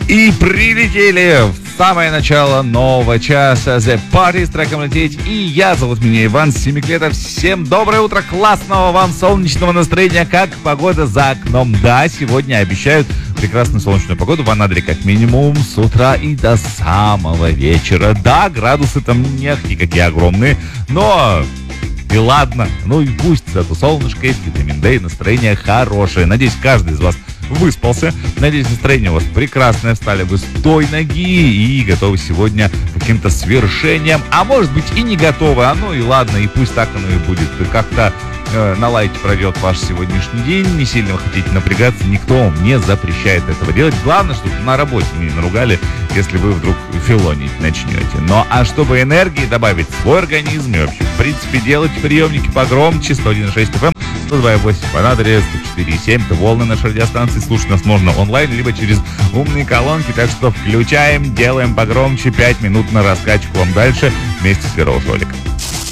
И прилетели в самое начало нового часа The Party с треком «Лететь». И зовут меня Иван Семиклетов. Всем доброе утро, классного вам солнечного настроения. Как погода за окном? Да, сегодня обещают прекрасную солнечную погоду в Анадыре как минимум с утра и до самого вечера. Да, градусы там никакие огромные, но... И ладно, ну и пусть зато солнышко есть, витамин D, и настроение хорошее. Надеюсь, каждый из вас выспался. Надеюсь, настроение у вас прекрасное. Встали вы с той ноги и готовы сегодня к каким-то свершениям. А может быть и не готовы. А ну и ладно, и пусть так оно и будет. Как-то на лайте пройдет ваш сегодняшний день. Не сильно вы хотите напрягаться. Никто вам не запрещает этого делать. Главное, чтобы на работе не наругали, если вы вдруг филонить начнете. Ну а чтобы энергии добавить в свой организм и вообще, в принципе, делать приемники погромче. 101.6 FM, 102.8 в Анадыре, 104.7 это волны нашей радиостанции. Слушать нас можно онлайн, либо через умные колонки. Так что включаем, делаем погромче. 5 минут на раскачку вам дальше вместе с первого ролика.